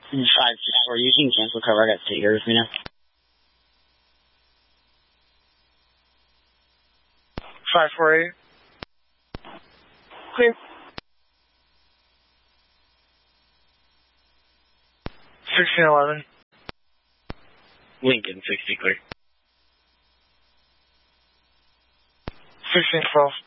5-4, you can cancel cover. I got state here with me now. 548. Clear. 1611. Lincoln 60 clear. 1612.